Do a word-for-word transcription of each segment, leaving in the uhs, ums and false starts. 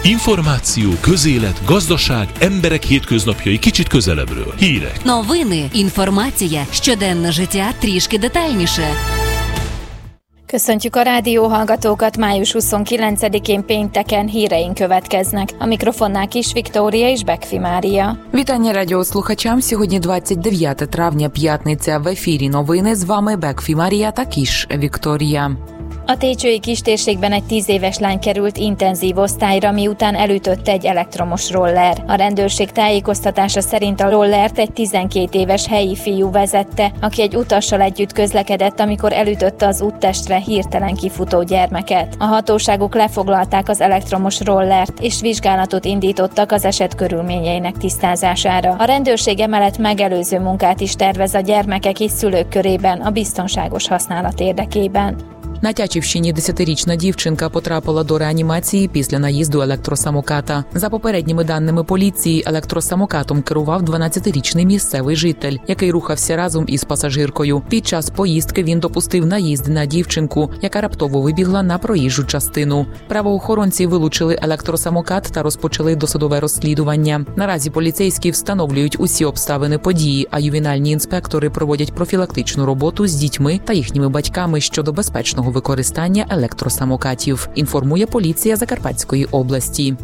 Információ, közélet, gazdaság, emberek hétköznapjai kicsit közelebbről. Hírek. Новини, інформація, щоденне життя трішки детальніше. Köszöntjük a rádióhallgatókat, május huszonkilencedikén pénteken híreink következnek. A mikrofonnál Kis Viktória és Bekfi Mária. Вітання радіослухачам. Сьогодні двадцять дев'яте травня, п'ятниця. В ефірі новини. З вами Бекфі Марія та Кіш Вікторія. A técsői kistérségben egy tíz éves lány került intenzív osztályra, miután elütötte egy elektromos roller. A rendőrség tájékoztatása szerint a rollert egy tizenkét éves helyi fiú vezette, aki egy utassal együtt közlekedett, amikor elütötte az úttestre hirtelen kifutó gyermeket. A hatóságok lefoglalták az elektromos rollert, és vizsgálatot indítottak az eset körülményeinek tisztázására. A rendőrség emellett megelőző munkát is tervez a gyermekek és szülők körében a biztonságos használat érdekében. На Тячівщині десятирічна дівчинка потрапила до реанімації після наїзду електросамоката. За попередніми даними поліції, електросамокатом керував дванадцятирічний місцевий житель, який рухався разом із пасажиркою. Під час поїздки він допустив наїзд на дівчинку, яка раптово вибігла на проїжджу частину. Правоохоронці вилучили електросамокат та розпочали досудове розслідування. Наразі поліцейські встановлюють усі обставини події, а ювенальні інспектори проводять профілактичну роботу з дітьми та їхніми батьками щодо безпечного використання електросамокатів, інформує поліція Закарпатської області.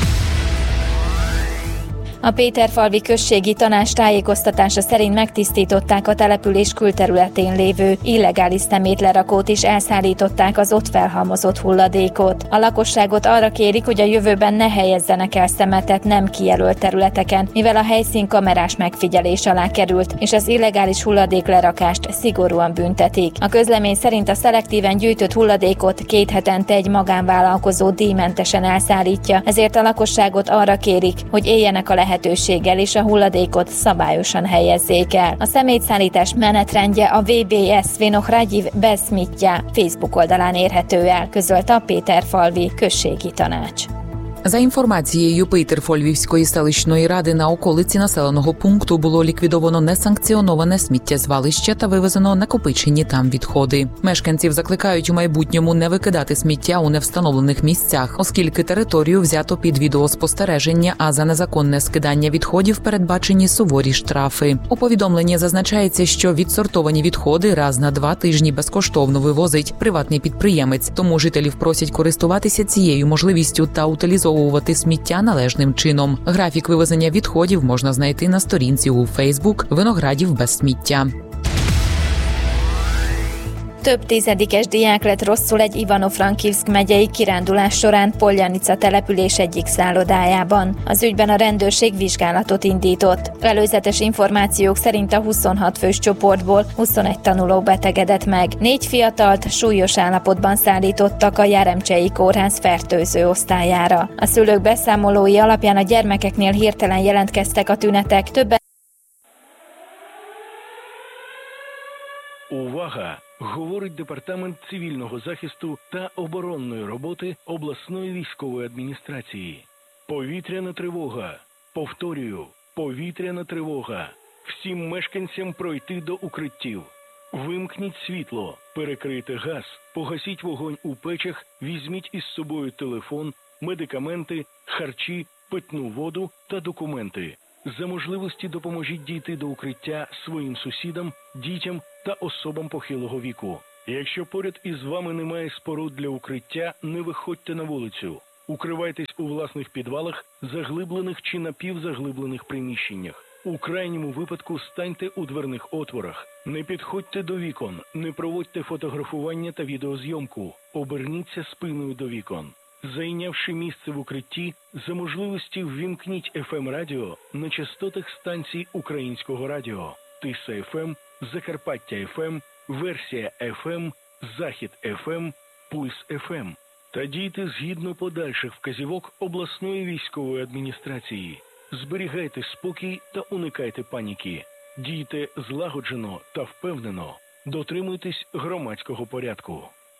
A Péterfalvi községi tanács tájékoztatása szerint megtisztították a település külterületén lévő illegális szemétlerakót és elszállították az ott felhalmozott hulladékot. A lakosságot arra kérik, hogy a jövőben ne helyezzenek el szemetet nem kijelölt területeken, mivel a helyszín kamerás megfigyelés alá került, és az illegális hulladéklerakást szigorúan büntetik. A közlemény szerint a szelektíven gyűjtött hulladékot két hetente egy magánvállalkozó díjmentesen elszállítja, ezért a lakosságot arra kérik, hogy éljenek a lehetőséggel és a hulladékot szabályosan helyezzék el. A szemétszállítás menetrendje a vé bé es Vinohradiv bez smіття Facebook oldalán érhető el, közölte a Péterfalvi községi tanács. За інформацією Петерфольвівської селищної ради, на околиці населеного пункту було ліквідовано несанкціоноване сміттєзвалище та вивезено накопичені там відходи. Мешканців закликають у майбутньому не викидати сміття у невстановлених місцях, оскільки територію взято під відеоспостереження, а за незаконне скидання відходів передбачені суворі штрафи. У повідомленні зазначається, що відсортовані відходи раз на два тижні безкоштовно вивозить приватний підприємець, тому жителів просять користуватися цією можливістю та утилізовувати сміття належним чином. Графік вивезення відходів можна знайти на сторінці у Facebook «Виноградів без сміття». Több tízedikes diák lett rosszul egy Ivano-Frankivsk megyei kirándulás során Poljanica település egyik szállodájában. Az ügyben a rendőrség vizsgálatot indított. Előzetes információk szerint a huszonhat fős csoportból huszonegy tanuló betegedett meg. Négy fiatalt súlyos állapotban szállítottak a Járemcsei kórház fertőző osztályára. A szülők beszámolói alapján a gyermekeknél hirtelen jelentkeztek a tünetek, többen Увага! Говорить Департамент цивільного захисту та оборонної роботи обласної військової адміністрації. Повітряна тривога. Повторюю, повітряна тривога. Всім мешканцям пройти до укриттів. Вимкніть світло, перекрийте газ, погасіть вогонь у печах, візьміть із собою телефон, медикаменти, харчі, питну воду та документи. За можливості допоможіть дійти до укриття своїм сусідам, дітям та особам похилого віку. Якщо поряд із вами немає споруд для укриття, не виходьте на вулицю. Укривайтесь у власних підвалах, заглиблених чи напівзаглиблених приміщеннях. У крайньому випадку станьте у дверних отворах. Не підходьте до вікон, не проводьте фотографування та відеозйомку. Оберніться спиною до вікон. Зайнявши місце в укритті, за можливості ввімкніть еф ем-радіо на частотах станцій Українського радіо, Тиса еф ем, Закарпаття еф ем, Версія еф ем, Захід еф ем, Пульс еф ем. Та дійте згідно подальших вказівок обласної військової адміністрації. Зберігайте спокій та уникайте паніки. Дійте злагоджено та впевнено. Дотримуйтесь громадського порядку.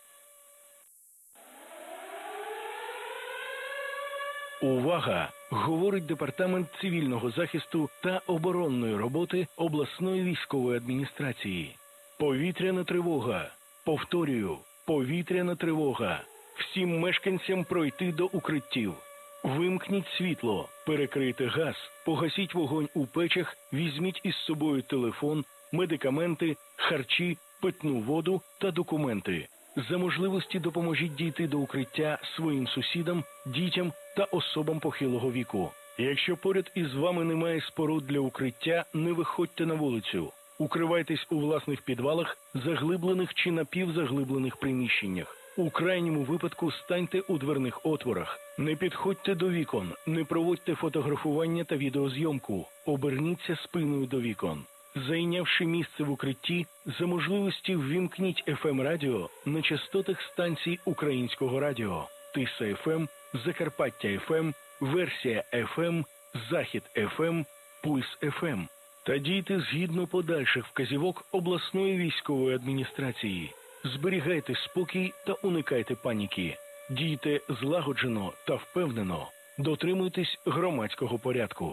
Увага! Говорить Департамент цивільного захисту та оборонної роботи обласної військової адміністрації. Повітряна тривога. Повторюю, повітряна тривога. Всім мешканцям пройти до укриттів. Вимкніть світло, перекрийте газ, погасіть вогонь у печах, візьміть із собою телефон, медикаменти, харчі, питну воду та документи. За можливості допоможіть дійти до укриття своїм сусідам, дітям та особам похилого віку. Якщо поряд із вами немає споруд для укриття, не виходьте на вулицю. Укривайтесь у власних підвалах, заглиблених чи напівзаглиблених приміщеннях. У крайньому випадку станьте у дверних отворах. Не підходьте до вікон, не проводьте фотографування та відеозйомку. Оберніться спиною до вікон. Зайнявши місце в укритті, за можливості ввімкніть еф ем-радіо на частотах станцій Українського радіо. Тиса еф ем, Закарпаття еф ем, Версія еф ем, Захід еф ем, Пульс еф ем. Та дійте згідно подальших вказівок обласної військової адміністрації. Зберігайте спокій та уникайте паніки. Дійте злагоджено та впевнено. Дотримуйтесь громадського порядку.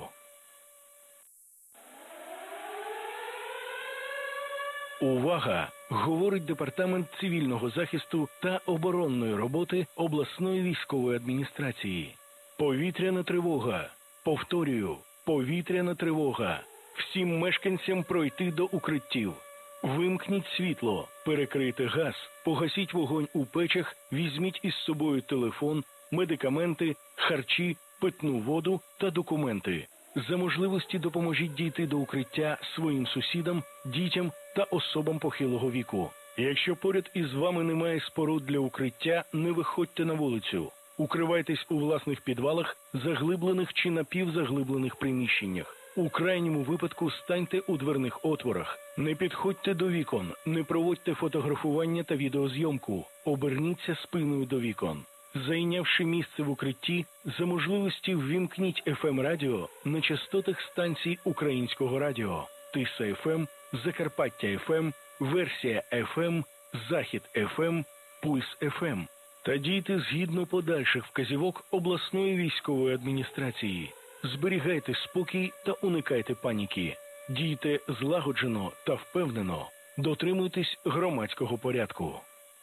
Увага! Говорить Департамент цивільного захисту та оборонної роботи обласної військової адміністрації. Повітряна тривога. Повторюю, повітряна тривога. Всім мешканцям пройти до укриттів. Вимкніть світло, перекрийте газ, погасіть вогонь у печах, візьміть із собою телефон, медикаменти, харчі, питну воду та документи. За можливості допоможіть дійти до укриття своїм сусідам, дітям та особам похилого віку. Якщо поряд із вами немає споруд для укриття, не виходьте на вулицю. Укривайтесь у власних підвалах, заглиблених чи напівзаглиблених приміщеннях. У крайньому випадку станьте у дверних отворах. Не підходьте до вікон, не проводьте фотографування та відеозйомку. Оберніться спиною до вікон. Зайнявши місце в укритті, за можливості ввімкніть еф ем-радіо на частотах станцій Українського радіо. Тиса еф ем, Закарпаття еф ем, Версія еф ем, Захід еф ем, Пульс еф ем. Та дійте згідно подальших вказівок обласної військової адміністрації. Зберігайте спокій та уникайте паніки. Дійте злагоджено та впевнено. Дотримуйтесь громадського порядку.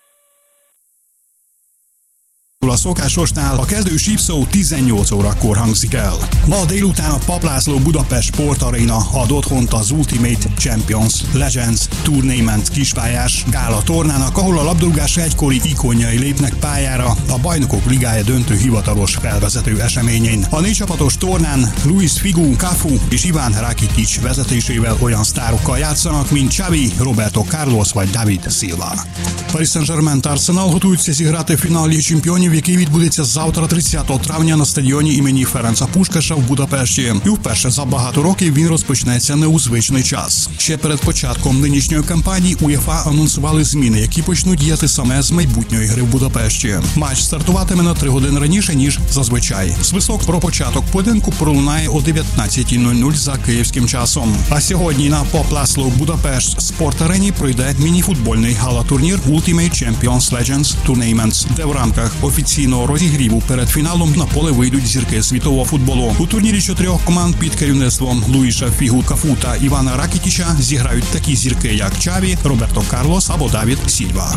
A szokásosnál a kezdő sípszó tizennyolc órakor hangzik el. Ma délután a Paplászló Budapest Sportaréna ad otthont az Ultimate Champions Legends Tournament kispályás gála tornának, ahol a labdarúgás egykori ikonjai lépnek pályára a Bajnokok Ligája döntő hivatalos felvezető eseményén. A négy csapatos tornán Luis Figo, Cafu és Iván Rakitic vezetésével olyan sztárokkal játszanak, mint Xavi, Roberto Carlos vagy David Silva. Paris Saint-Germain та Арсенал готуються зіграти фінал Ліги Чемпіонів, який відбудеться завтра, тридцятого травня, на стадіоні імені Ференца Пушкаша в Будапешті. І вперше за багато років він розпочнеться не у звичний час. Ще перед початком нинішньої кампанії УЄФА анонсували зміни, які почнуть діяти саме з майбутньої гри в Будапешті. Матч стартуватиме на три години раніше, ніж зазвичай. Свисток про початок поєдинку пролунає о дев'ятнадцятій нуль нуль за київським часом. А сьогодні на Попlászló Budapest Спорт-арені пройде міні-футбольний гала-турнір Ultimate Champions Legends Tournament, де в рамках офіційного розігріву перед фіналом на поле вийдуть зірки світового футболу. У турнірі чотирьох команд під керівництвом Луїша Фігу, Кафу та Івана Ракітіча зіграють такі зірки, як Xavi, Roberto Carlos або David Silva.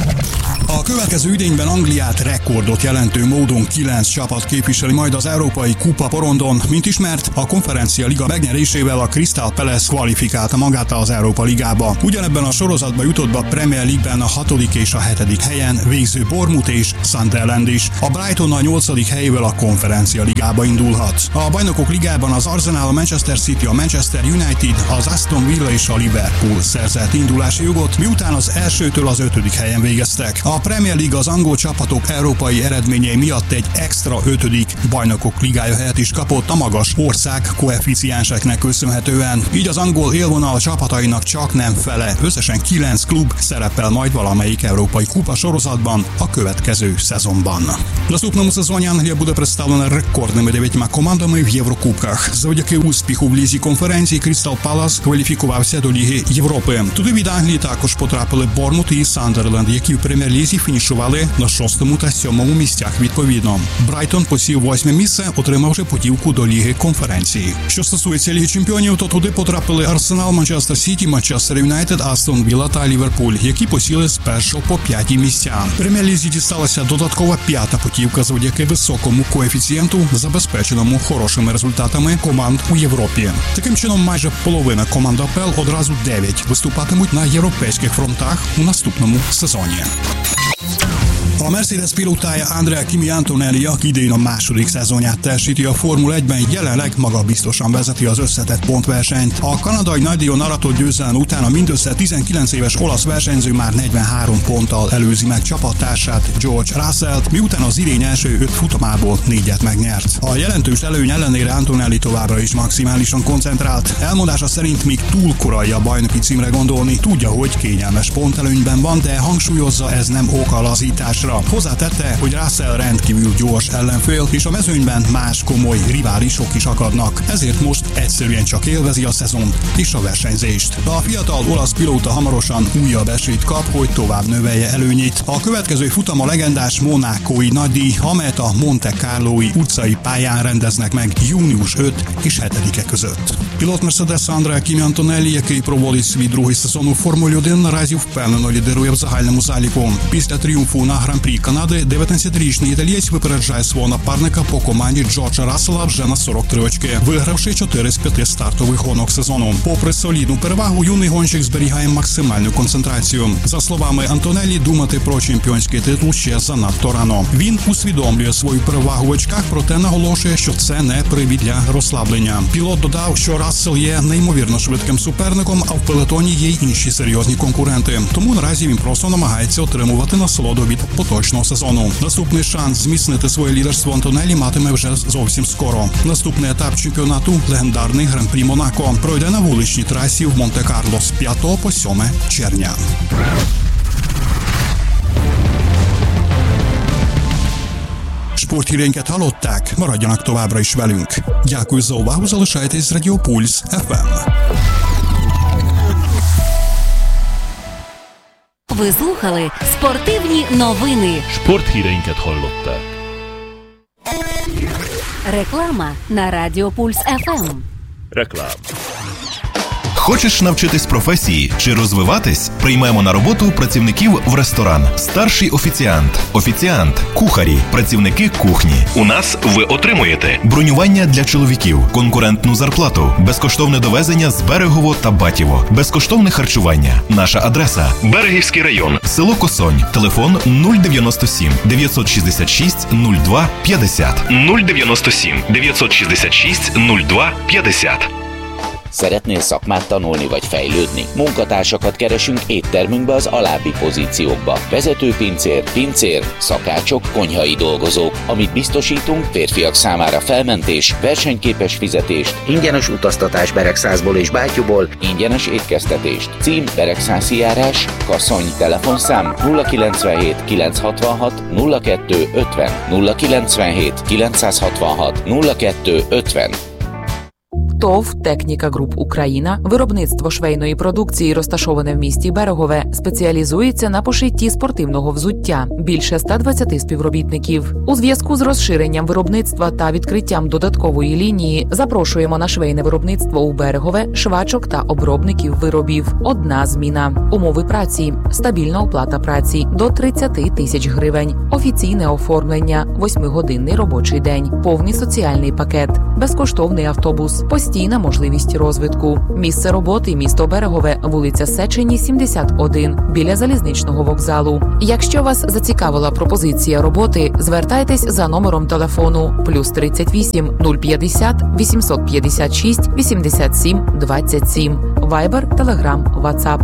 A következő idényben Angliát rekordot jelentő módon kilenc csapat képviseli majd az Európai Kupa porondon. Mint ismert, a Konferencia Liga megnyerésével a Crystal Palace kvalifikálta magát az Európa Ligába. Ugyanebben a sorozatban jutott be a Premier League-ben a hatodik és a hetedik helyen végző Bournemouth és Sunderland is. A Brighton a nyolcadik helyével a Konferencia Ligába indulhat. A Bajnokok Ligában az Arsenal, a Manchester City, a Manchester United, az Aston Villa és a Liverpool szerzett indulási jogot, miután az elsőtől az ötödik helyen végeztek. A Premier League az angol csapatok európai eredményei miatt egy extra ötödik Bajnokok Ligája helyet is kapott a magas ország koeficienseknek köszönhetően. Így az angol élvonal csapatainak csak nem fele, összesen kilenc klub szerepel majd valamelyik európai kupa sorozatban a következő sezonban. В наступному сезоні Англія буде представлена рекордними дев'ятьма командами в Єврокубках. Завдяки успіху в лізі конференції Crystal Palace кваліфікувався до Ліги Європи. Туди від Англії також потрапили Борнмут і Сандерленд, які в прем'єр-лізі фінішували на шостому та сьомому місцях відповідно. Брайтон посів восьме місце, отримавши путівку до Ліги конференції. Що стосується Ліги чемпіонів, то туди потрапили Арсенал, Манчестер Сіті, Манчестер Юнайтед, Астон Вілла та Ліверпуль, які посіли з першого по п'яті місця. В прем'єр-лізі дісталася додаткова п'ята та путівка завдяки високому коефіцієнту, забезпеченому хорошими результатами команд у Європі. Таким чином, майже половина команд АПЛ, одразу дев'ять, виступатимуть на європейських фронтах у наступному сезоні. A Mercedes pilótája Andrea Kimi Antonelli, aki idén a második szezonját teljesíti a Formula egyben, jelenleg magabiztosan vezeti az összetett pontversenyt. A kanadai nagydíjon aratott győzelem után a mindössze tizenkilenc éves olasz versenyző már negyvenhárom ponttal előzi meg csapattársát, George Russellt, miután az idény első öt futamából négyet megnyert. A jelentős előny ellenére Antonelli továbbra is maximálisan koncentrált. Elmondása szerint még túl korai a bajnoki címre gondolni, tudja, hogy kényelmes pontelőnyben van, de hangsúlyozza, ez nem ok a lazításra. Hozzátette, hogy Russell rendkívül gyors ellenfél, és a mezőnyben más komoly riválisok is akadnak. Ezért most egyszerűen csak élvezi a szezont és a versenyzést. A fiatal olasz pilóta hamarosan újabb esélyt kap, hogy tovább növelje előnyét. A következő futam a legendás monacói nagydíj, amelyet a Monte Carlói utcai pályán rendeznek meg június ötödike és hetedike között. Pilot Mercedes Andrea Kimi Antonelli, який проводить свій другий сезон у Формулі один, наразі впевнено лідирує в загальному заліку. Після тріумфу на Гран-прі Канади дев'ятнадцятирічний італієць випереджає свого напарника по команді Джорджа Рассела вже на сорок три очки, вигравши чотири з п'яти стартових гонок сезону. Попри солідну перевагу, юний гонщик зберігає максимальну концентрацію. За словами Антонеллі, думати про чемпіонський титул ще занадто рано. Він усвідомлює свою перевагу в очках, проте наголошує, що це не привід для розслаблення. Пілот додав, що Рассел є неймовірно швидким суперником, а в пелетоні є й інші серйозні конкуренти. Тому наразі він просто намагається отримувати насолоду від поточного сезону. Наступний шанс зміцнити своє лідерство Антонеллі матиме вже зовсім скоро. Наступний етап чемпіонату – легендарний Гран-прі Монако. Пройде на вуличній трасі в Монте-Карло з п'ятого по сьоме червня. Sporthíreinket hallották, maradjanak továbbra is velünk. Дякую за увагу, залишайтесь з Радіо Пульс еф ем. Ви слухали спортивні новини. Sporthíreinket hallották. Реклама на Радіо Пульс еф ем. Реклам. Хочеш навчитись професії чи розвиватись? Приймемо на роботу працівників в ресторан. Старший офіціант, офіціант, кухарі, працівники кухні. У нас ви отримуєте бронювання для чоловіків, конкурентну зарплату, безкоштовне довезення з Берегово та Батіво, безкоштовне харчування. Наша адреса – Берегівський район, село Косонь, телефон нуль дев'яносто сім дев'ятсот шістдесят шість нуль два п'ятдесят. нуль дев'яносто сім дев'ятсот шістдесят шість нуль два п'ятдесят. Szeretnél szakmát tanulni vagy fejlődni? Munkatársakat keresünk éttermünkbe az alábbi pozíciókba. Vezetőpincér, pincér, szakácsok, konyhai dolgozók. Amit biztosítunk, férfiak számára felmentés, versenyképes fizetést, ingyenes utaztatás Beregszászból és Bátyúból, ingyenes étkeztetést. Cím Beregszászi járás, Kaszony, telefonszám nulla kilencvenhét kilencszázhatvanhat nulla kettő ötven nulla kilencvenhét kilencszázhatvanhat nulla kettő ötven. ТОВ «Техніка Груп Україна», виробництво швейної продукції, розташоване в місті Берегове, спеціалізується на пошитті спортивного взуття. Більше ста двадцяти співробітників. У зв'язку з розширенням виробництва та відкриттям додаткової лінії запрошуємо на швейне виробництво у Берегове швачок та обробників виробів. Одна зміна. Умови праці. Стабільна оплата праці до тридцять тисяч гривень. Офіційне оформлення. Восьмигодинний робочий день. Повний соціальний пакет. Безкоштовний автобус. Постійна можливість розвитку. Місце роботи – місто Берегове, вулиця Сечені, сімдесят один, біля залізничного вокзалу. Якщо вас зацікавила пропозиція роботи, звертайтесь за номером телефону плюс тридцять вісім нуль п'ятдесят вісімсот п'ятдесят шість вісімдесят сім двадцять сім. Вайбер, Телеграм, Ватсап.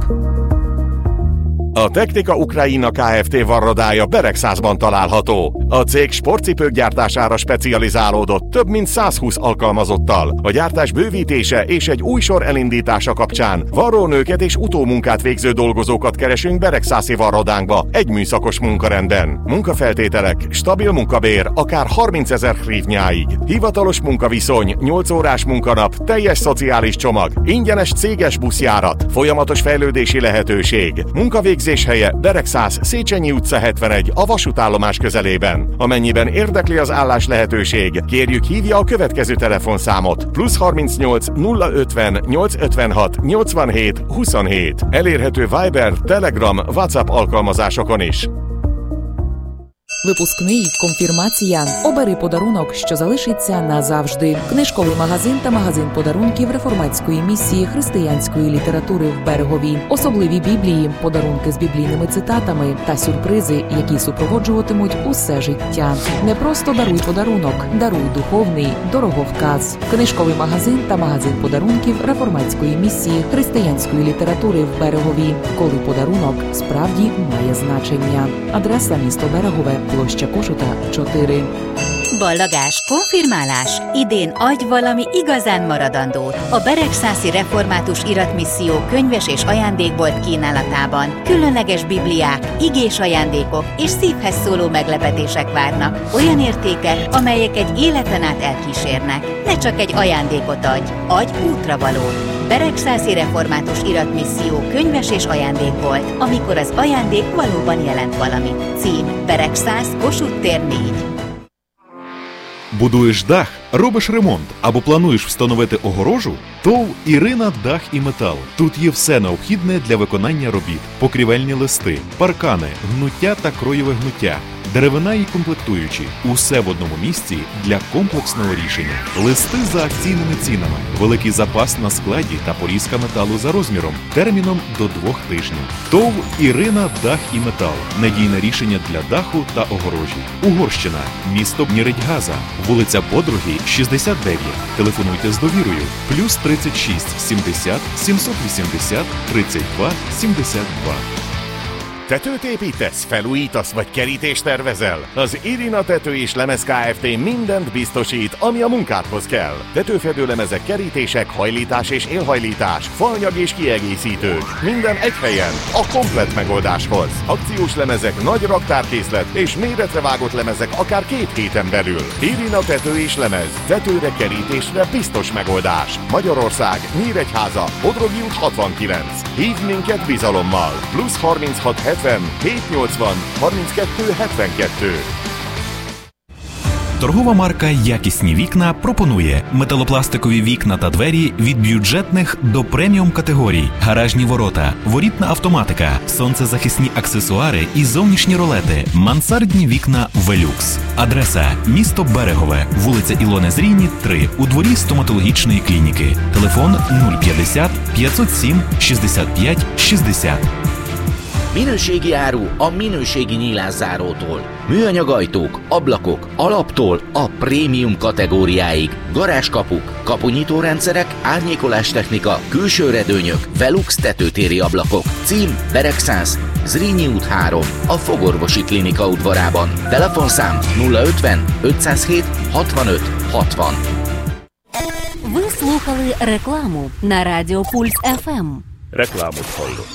A Technika Ukraina Kft. Varrodája Beregszászban található. A cég sportcipők gyártására specializálódott több mint százhúsz alkalmazottal. A gyártás bővítése és egy új sor elindítása kapcsán varrónőket és utómunkát végző dolgozókat keresünk Beregszászi varrodánkba egy műszakos munkarendben. Munkafeltételek, stabil munkabér, akár harmincezer hrivnyáig. Hivatalos munkaviszony, nyolc órás munkanap, teljes szociális csomag, ingyenes céges buszjárat, folyamatos fejlődési lehetőség. Munkavégzés helye Beregszász, Széchenyi utca hetvenegy, a vasútállomás közelében. Amennyiben érdekli az állás lehetőség, kérjük hívja a következő telefonszámot plusz harmincnyolc nulla ötven nyolcszázötvenhat nyolcvanhét huszonhét. Elérhető Viber, Telegram, WhatsApp alkalmazásokon is. Випускний, конфірмація. Обери подарунок, що залишиться назавжди. Книжковий магазин та магазин подарунків реформатської місії християнської літератури в Берегові. Особливі біблії, подарунки з біблійними цитатами та сюрпризи, які супроводжуватимуть усе життя. Не просто даруй подарунок, даруй духовний дороговказ. Книжковий магазин та магазин подарунків реформатської місії християнської літератури в Берегові. Коли подарунок справді має значення. Adressa miesto Berehovе, plощa Kossuth чотири. Ballagás, konfirmálás. Idén adj valami igazán maradandót. A Beregszászi Református Iratmisszió könyves és ajándékbolt kínálatában különleges bibliák, igés ajándékok és szívhez szóló meglepetések várnak. Olyan értékek, amelyek egy életen át elkísérnek. Ne csak egy ajándékot adj, adj útravalót. Beregszászi Református Iratmisszió könyves és ajándékbolt, amikor az ajándék valóban jelent valamit. Cím: Beregszász, Kossuth tér négy. Будуєш дах, робиш ремонт або плануєш встановити огорожу? ТОВ «Ірина Дах і Метал». Тут є все необхідне для виконання робіт. Покрівельні листи, паркани, гнуття та кроєве гнуття, деревина і комплектуючі. Усе в одному місці для комплексного рішення. Листи за акційними цінами, великий запас на складі та порізка металу за розміром, терміном до двох тижнів. ТОВ «Ірина Дах і Метал». Надійне рішення для даху та огорожі. Угорщина. Місто Нєредьгаза. Вулиця Подруги, шістдесят дев'ять. Телефонуйте з довірою. Плюс тридцять шість сімдесят сімсот вісімдесят тридцять два сімдесят два. Tetőt építesz, felújítasz vagy kerítést tervezel? Az Irina Tető és Lemez Kft. Mindent biztosít, ami a munkádhoz kell. Tetőfedőlemezek, kerítések, hajlítás és élhajlítás, faanyag és kiegészítők. Minden egy helyen, a komplett megoldáshoz. Akciós lemezek, nagy raktárkészlet és méretre vágott lemezek akár két héten belül. Irina Tető és Lemez. Tetőre, kerítésre biztos megoldás. Magyarország, Nyíregyháza, Bodrogi út hatvankilenc. Hívd minket bizalommal. Plusz harminchat hetven hétszáznyolcvan harminckettő hetvenkettő. Торгова марка «Якісні вікна» пропонує металопластикові вікна та двері від бюджетних до преміум категорій, гаражні ворота, ворітна автоматика, сонцезахисні аксесуари і зовнішні ролети, мансардні вікна «Велюкс». Адреса – місто Берегове, вулиця Ілони Зрійні, три, у дворі стоматологічної клініки. Телефон нуль п'ятдесят п'ятсот сім шістдесят п'ять шістдесят. Minőségi áru a minőségi nyílászárótól. Műanyag ajtók, ablakok, alaptól a prémium kategóriáig. Garázskapuk, kapunyitórendszerek, árnyékolástechnika, külső redőnyök, Velux tetőtéri ablakok. Cím: Beregszász, Zrínyi út három, a Fogorvosi Klinika udvarában. Telefonszám nulla ötven ötszázhét hatvanöt hatvan. Ви слухали рекламу на Радіо Пульс еф ем. Рекламу входу.